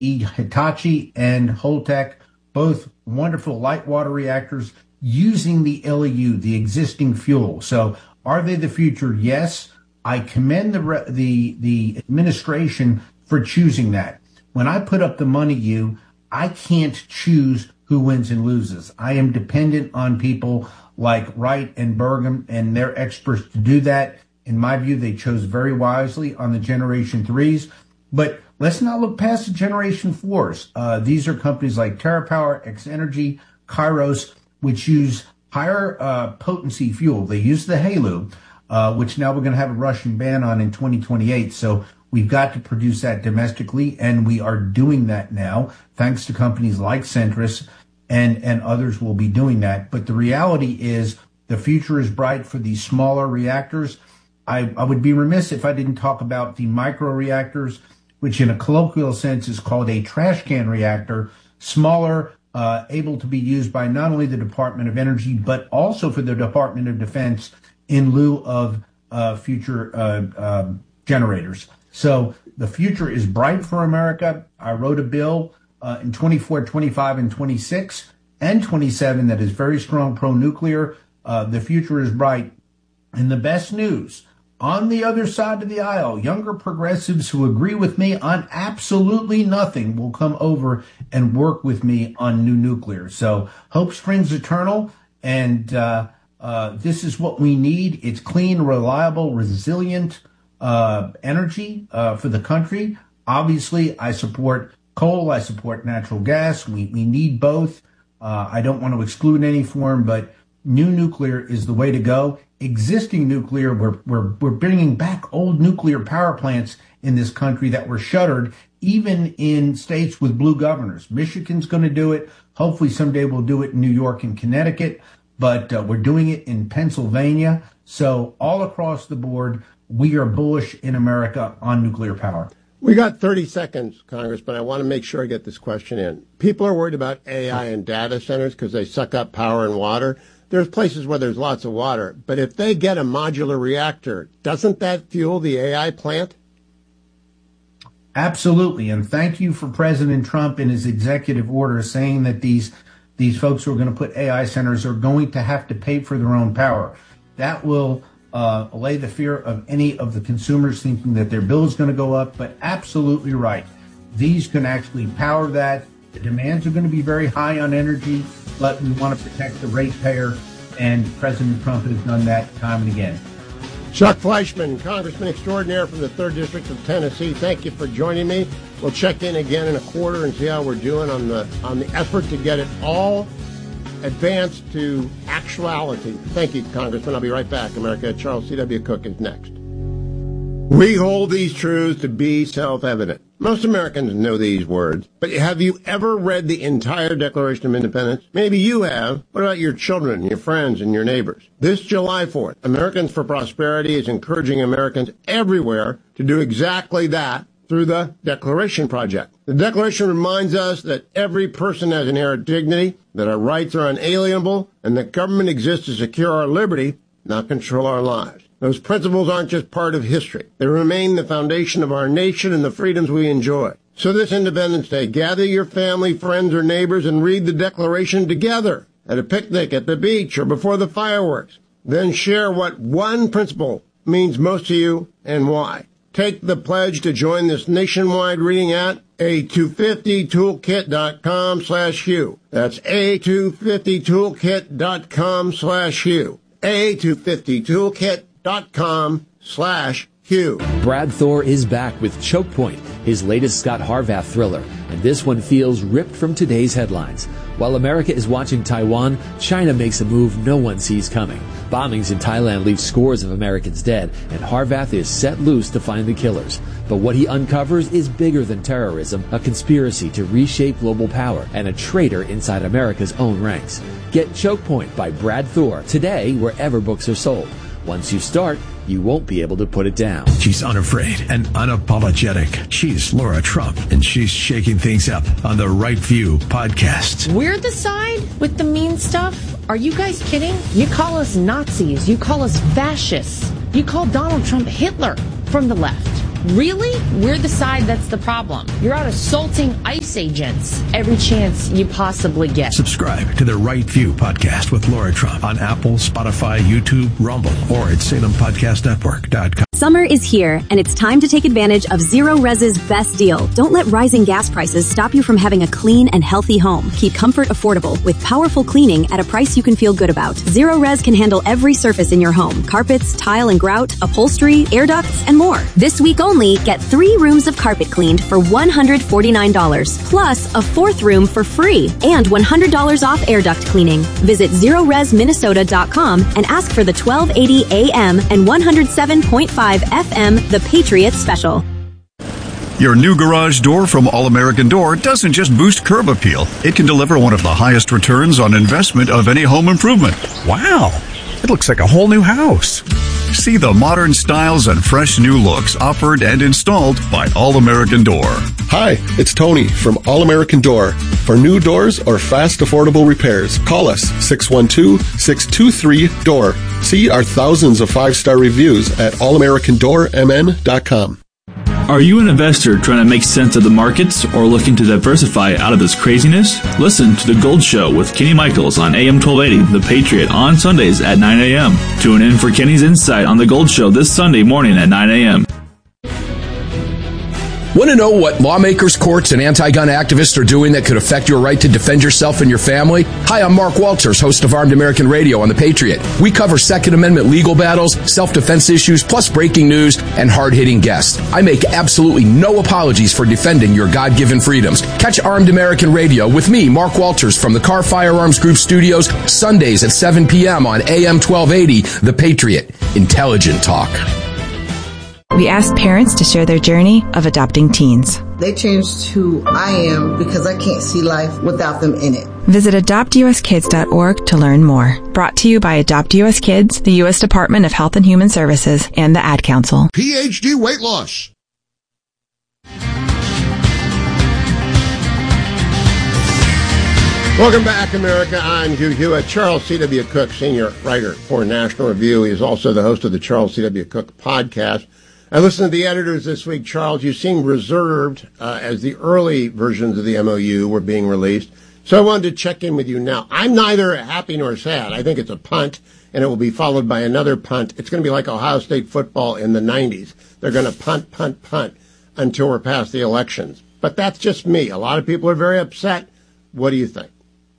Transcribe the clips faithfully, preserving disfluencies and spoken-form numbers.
Hitachi and Holtec, both wonderful light water reactors using the L E U, the existing fuel. So are they the future? Yes. I commend the the the administration for choosing that. When I put up the money, you, I can't choose who wins and loses. I am dependent on people like Wright and Burgum and their experts to do that. In my view, they chose very wisely on the Generation threes. But let's not look past the Generation fours. Uh, these are companies like TerraPower, X-Energy, Kairos, which use higher uh, potency fuel. They use the HALEU, uh, which now we're going to have a Russian ban on in twenty twenty-eight. So we've got to produce that domestically, and we are doing that now, thanks to companies like Centrus, and, and others will be doing that. But the reality is the future is bright for these smaller reactors. I, I would be remiss if I didn't talk about the micro reactors, which in a colloquial sense is called a trash can reactor, smaller, uh, able to be used by not only the Department of Energy, but also for the Department of Defense in lieu of uh, future uh, uh, generators. So the future is bright for America. I wrote a bill uh, in twenty-four, twenty-five, and twenty-six and twenty-seven that is very strong pro-nuclear. Uh, the future is bright. And the best news, on the other side of the aisle, younger progressives who agree with me on absolutely nothing will come over and work with me on new nuclear. So hope springs eternal, and uh, uh, this is what we need. It's clean, reliable, resilient uh, energy uh, for the country. Obviously, I support coal. I support natural gas. We, we need both. Uh, I don't want to exclude any form, but new nuclear is the way to go. Existing nuclear, we're, we're, we're bringing back old nuclear power plants in this country that were shuttered, even in states with blue governors. Michigan's going to do it. Hopefully someday we'll do it in New York and Connecticut, but uh, we're doing it in Pennsylvania. So all across the board, we are bullish in America on nuclear power. We got thirty seconds, Congressman. I want to make sure I get this question in. People are worried about A I and data centers because they suck up power and water. There's places where there's lots of water, but if they get a modular reactor, doesn't that fuel the A I plant? Absolutely, and thank you for President Trump in his executive order saying that these these folks who are going to put A I centers are going to have to pay for their own power. That will uh, allay the fear of any of the consumers thinking that their bill is going to go up, but absolutely right. These can actually power that. The demands are going to be very high on energy, but we want to protect the ratepayer, and President Trump has done that time and again. Chuck Fleischman, Congressman Extraordinaire from the third District of Tennessee, thank you for joining me. We'll check in again in a quarter and see how we're doing on the on the effort to get it all advanced to actuality. Thank you, Congressman. I'll be right back. America, Charles C W. Cook is next. We hold these truths to be self-evident. Most Americans know these words, but have you ever read the entire Declaration of Independence? Maybe you have. What about your children, your friends, and your neighbors? This July fourth, Americans for Prosperity is encouraging Americans everywhere to do exactly that through the Declaration Project. The Declaration reminds us that every person has inherent dignity, that our rights are unalienable, and that government exists to secure our liberty, not control our lives. Those principles aren't just part of history. They remain the foundation of our nation and the freedoms we enjoy. So this Independence Day, gather your family, friends, or neighbors and read the Declaration together at a picnic, at the beach, or before the fireworks. Then share what one principle means most to you and why. Take the pledge to join this nationwide reading at A two fifty toolkit dot com slash Hugh. That's A two fifty toolkit dot com slash Hugh. A two fifty toolkit dot com slash Hugh. Brad Thor is back with Choke Point, his latest Scott Harvath thriller, and this one feels ripped from today's headlines. While America is watching Taiwan, China makes a move no one sees coming. Bombings in Thailand leave scores of Americans dead, and Harvath is set loose to find the killers. But what he uncovers is bigger than terrorism, a conspiracy to reshape global power, and a traitor inside America's own ranks. Get Choke Point by Brad Thor today wherever books are sold. Once you start, you won't be able to put it down. She's unafraid and unapologetic. She's Laura Trump, and she's shaking things up on the Right View podcast. We're the side with the mean stuff? Are you guys kidding? You call us Nazis. You call us fascists. You call Donald Trump Hitler from the left. Really? We're the side that's the problem. You're out assaulting ICE agents every chance you possibly get. Subscribe to the Right View podcast with Laura Trump on Apple, Spotify, YouTube, Rumble, or at Salem Podcast Network dot com. Summer is here, and it's time to take advantage of Zero Res's best deal. Don't let rising gas prices stop you from having a clean and healthy home. Keep comfort affordable with powerful cleaning at a price you can feel good about. Zero Res can handle every surface in your home: carpets, tile and grout, upholstery, air ducts, and more. This week only, get three rooms of carpet cleaned for one hundred forty-nine dollars, plus a fourth room for free, and one hundred dollars off air duct cleaning. Visit Zero Res Minnesota dot com and ask for the twelve eighty A M and one oh seven point five F M The Patriot Special. Your new garage door from All American Door doesn't just boost curb appeal. It can deliver one of the highest returns on investment of any home improvement. Wow, it looks like a whole new house. See the modern styles and fresh new looks offered and installed by All American Door. Hi, it's Tony from All American Door. For new doors or fast, affordable repairs, call us six one two, six two three, D O O R. See our thousands of five-star reviews at all american door m n dot com. Are you an investor trying to make sense of the markets or looking to diversify out of this craziness? Listen to The Gold Show with Kenny Michaels on A M twelve eighty, The Patriot, on Sundays at nine A M. Tune in for Kenny's insight on The Gold Show this Sunday morning at nine A M. Want to know what lawmakers, courts, and anti-gun activists are doing that could affect your right to defend yourself and your family? Hi, I'm Mark Walters, host of Armed American Radio on The Patriot. We cover Second Amendment legal battles, self-defense issues, plus breaking news and hard-hitting guests. I make absolutely no apologies for defending your God-given freedoms. Catch Armed American Radio with me, Mark Walters, from the Car Firearms Group studios, Sundays at seven P M on A M twelve eighty, The Patriot. Intelligent talk. We asked parents to share their journey of adopting teens. They changed who I am because I can't see life without them in it. Visit adopt u s kids dot org to learn more. Brought to you by Adopt U S Kids, the U S Department of Health and Human Services, and the Ad Council. P H D weight loss. Welcome back, America. I'm Hugh Hewitt. Charles C W. Cook, senior writer for National Review. He is also the host of the Charles C W. Cook podcast. I listened to the editors this week. Charles, you seemed reserved uh, as the early versions of the M O U were being released. So I wanted to check in with you now. I'm neither happy nor sad. I think it's a punt, and it will be followed by another punt. It's going to be like Ohio State football in the nineties. They're going to punt, punt, punt until we're past the elections. But that's just me. A lot of people are very upset. What do you think?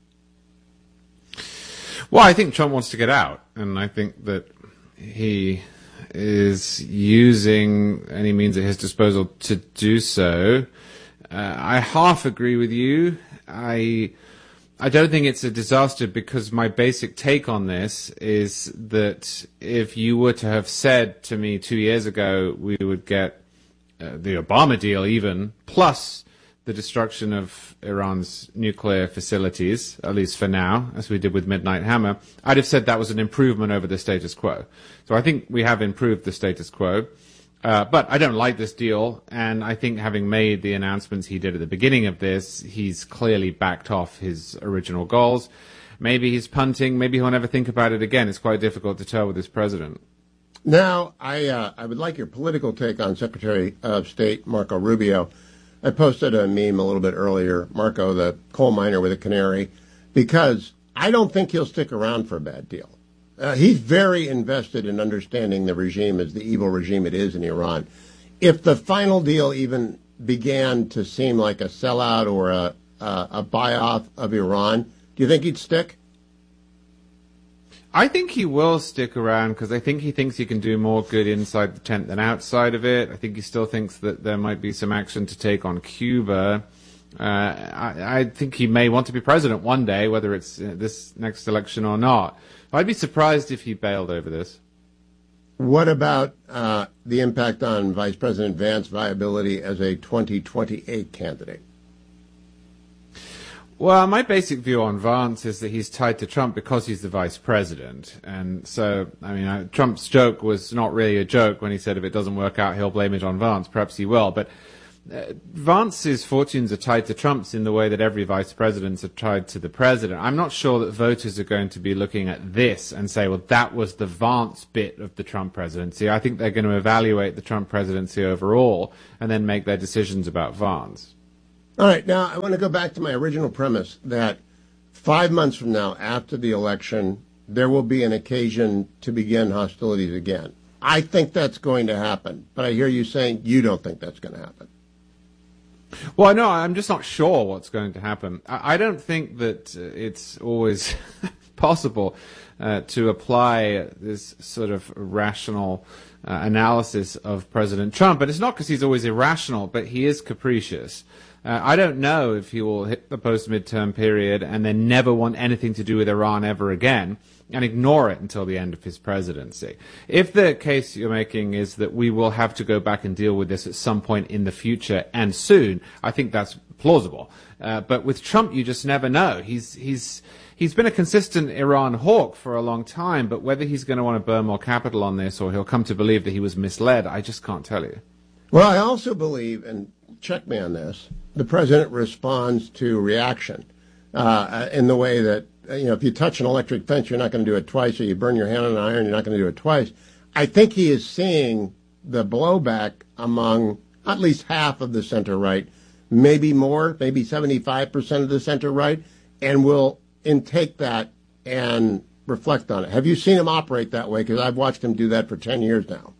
Well, I think Trump wants to get out, and I think that he is using any means at his disposal to do so. Uh, I half agree with you. I I don't think it's a disaster because my basic take on this is that if you were to have said to me two years ago we would get uh, the Obama deal even, plus the destruction of Iran's nuclear facilities, at least for now, as we did with Midnight Hammer, I'd have said that was an improvement over the status quo. So I think we have improved the status quo. Uh, but I don't like this deal, and I think having made the announcements he did at the beginning of this, he's clearly backed off his original goals. Maybe he's punting, maybe he'll never think about it again. It's quite difficult to tell with this president. Now, I, uh, I would like your political take on Secretary of State Marco Rubio. I posted a meme a little bit earlier, Marco, the coal miner with a canary, because I don't think he'll stick around for a bad deal. Uh, he's very invested in understanding the regime as the evil regime it is in Iran. If the final deal even began to seem like a sellout or a, a, a buy-off of Iran, do you think he'd stick? I think he will stick around because I think he thinks he can do more good inside the tent than outside of it. I think he still thinks that there might be some action to take on Cuba. Uh, I, I think he may want to be president one day, whether it's this next election or not. I'd be surprised if he bailed over this. What about uh, the impact on Vice President Vance's viability as a twenty twenty-eight candidate? Well, my basic view on Vance is that he's tied to Trump because he's the vice president. And so, I mean, I, Trump's joke was not really a joke when he said if it doesn't work out, he'll blame it on Vance. Perhaps he will. But uh, Vance's fortunes are tied to Trump's in the way that every vice president's are tied to the president. I'm not sure that voters are going to be looking at this and say, well, that was the Vance bit of the Trump presidency. I think they're going to evaluate the Trump presidency overall and then make their decisions about Vance. All right. Now, I want to go back to my original premise that five months from now, after the election, there will be an occasion to begin hostilities again. I think that's going to happen, but I hear you saying you don't think that's going to happen. Well, no, I'm just not sure what's going to happen. I, I don't think that uh, it's always possible uh, to apply this sort of rational uh, analysis of President Trump. But it's not because he's always irrational, but he is capricious. Uh, I don't know if he will hit the post-midterm period and then never want anything to do with Iran ever again and ignore it until the end of his presidency. If the case you're making is that we will have to go back and deal with this at some point in the future and soon, I think that's plausible. Uh, but with Trump, you just never know. He's he's he's been a consistent Iran hawk for a long time, but whether he's going to want to burn more capital on this or he'll come to believe that he was misled, I just can't tell you. Well, I also believe, and check me on this, the president responds to reaction uh, in the way that, you know, if you touch an electric fence, you're not going to do it twice, or you burn your hand on an iron, you're not going to do it twice. I think he is seeing the blowback among at least half of the center-right, maybe more, maybe seventy-five percent of the center-right, and will intake that and reflect on it. Have you seen him operate that way? Because I've watched him do that for ten years now.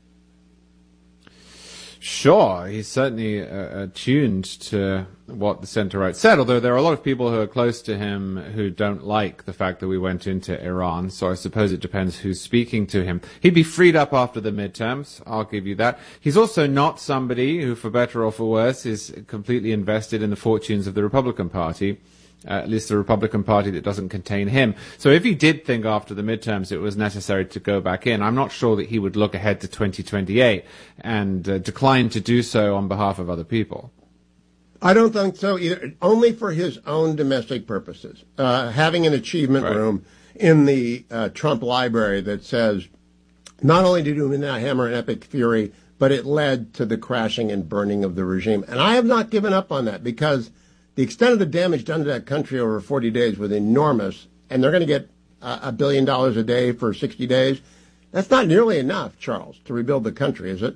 Sure, he's certainly uh, attuned to what the center-right said, although there are a lot of people who are close to him who don't like the fact that we went into Iran, so I suppose it depends who's speaking to him. He'd be freed up after the midterms, I'll give you that. He's also not somebody who, for better or for worse, is completely invested in the fortunes of the Republican Party. Uh, at least the Republican Party that doesn't contain him. So if he did think after the midterms it was necessary to go back in, I'm not sure that he would look ahead to twenty twenty-eight and uh, decline to do so on behalf of other people. I don't think so either. Only for his own domestic purposes. Uh, having an achievement right. room in the uh, Trump library that says, not only did we not hammer an epic fury, but it led to the crashing and burning of the regime. And I have not given up on that because the extent of the damage done to that country over forty days was enormous, and they're going to get uh, a billion dollars a day for sixty days. That's not nearly enough, Charles, to rebuild the country, is it?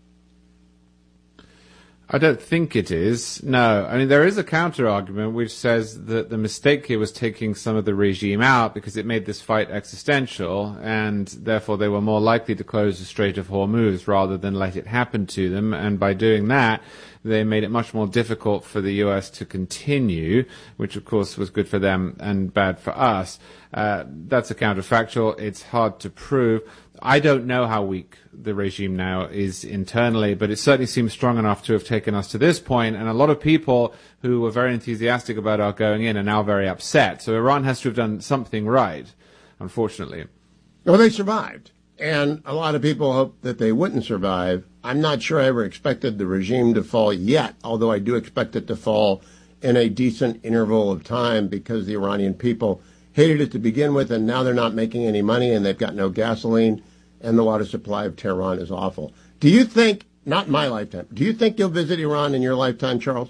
I don't think it is. No. I mean, there is a counter-argument which says that the mistake here was taking some of the regime out because it made this fight existential, and therefore they were more likely to close the Strait of Hormuz rather than let it happen to them. And by doing that, they made it much more difficult for the U S to continue, which of course was good for them and bad for us. Uh, that's a counterfactual. It's hard to prove. I don't know how weak the regime now is internally, but it certainly seems strong enough to have taken us to this point. And a lot of people who were very enthusiastic about our going in are now very upset. So Iran has to have done something right, unfortunately. Well, they survived. And a lot of people hope that they wouldn't survive. I'm not sure I ever expected the regime to fall yet, although I do expect it to fall in a decent interval of time because the Iranian people hated it to begin with, and now they're not making any money, and they've got no gasoline, and the water supply of Tehran is awful. Do you think, not in my lifetime, do you think you'll visit Iran in your lifetime, Charles?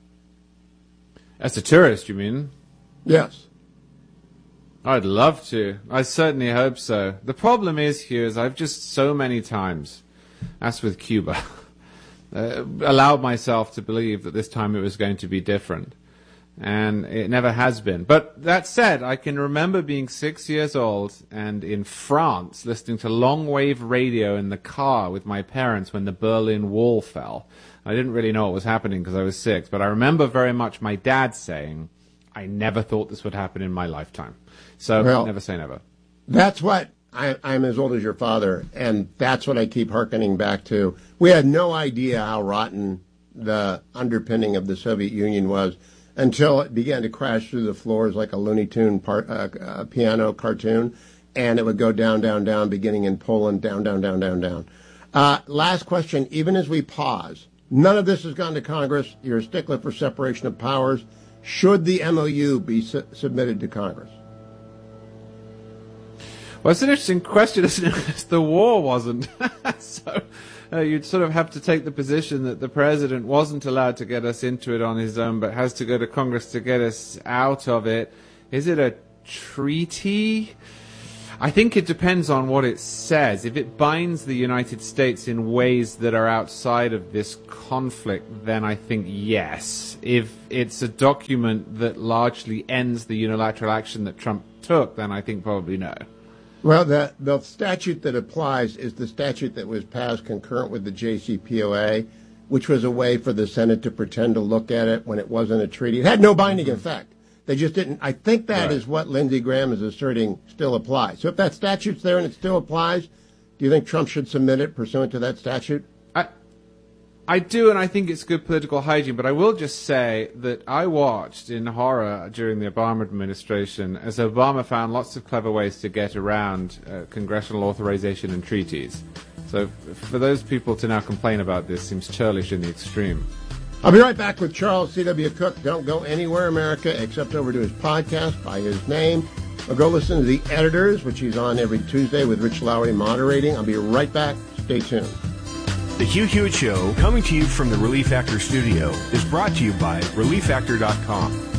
As a tourist, you mean? Yes. I'd love to. I certainly hope so. The problem is, Hugh, is I've just so many times, as with Cuba, uh, allowed myself to believe that this time it was going to be different. And it never has been. But that said, I can remember being six years old and in France listening to long-wave radio in the car with my parents when the Berlin Wall fell. I didn't really know what was happening because I was six, but I remember very much my dad saying, I never thought this would happen in my lifetime. So well, never say never. That's what I, I'm as old as your father, and that's what I keep hearkening back to. We had no idea how rotten the underpinning of the Soviet Union was until it began to crash through the floors like a Looney Tune part, uh, uh, piano cartoon, and it would go down, down, down, beginning in Poland, down, down, down, down, down. Uh, last question, even as we pause, none of this has gone to Congress. You're a stickler for separation of powers. Should the M O U be su- submitted to Congress? Well, it's an interesting question, isn't it? The war wasn't. so uh, you'd sort of have to take the position that the president wasn't allowed to get us into it on his own, but has to go to Congress to get us out of it. Is it a treaty? I think it depends on what it says. If it binds the United States in ways that are outside of this conflict, then I think yes. If it's a document that largely ends the unilateral action that Trump took, then I think probably no. Well, the, the statute that applies is the statute that was passed concurrent with the J C P O A, which was a way for the Senate to pretend to look at it when it wasn't a treaty. It had no binding mm-hmm. effect. They just didn't. I think that right. is what Lindsey Graham is asserting still applies. So if that statute's there and it still applies, do you think Trump should submit it pursuant to that statute? I, I do, and I think it's good political hygiene. But I will just say that I watched in horror during the Obama administration as Obama found lots of clever ways to get around uh, congressional authorization and treaties. So for those people to now complain about this seems churlish in the extreme. I'll be right back with Charles C W. Cook. Don't go anywhere, America, except over to his podcast by his name. Or go listen to The Editors, which he's on every Tuesday with Rich Lowry moderating. I'll be right back. Stay tuned. The Hugh Hewitt Show, coming to you from the Relief Factor studio, is brought to you by relief factor dot com.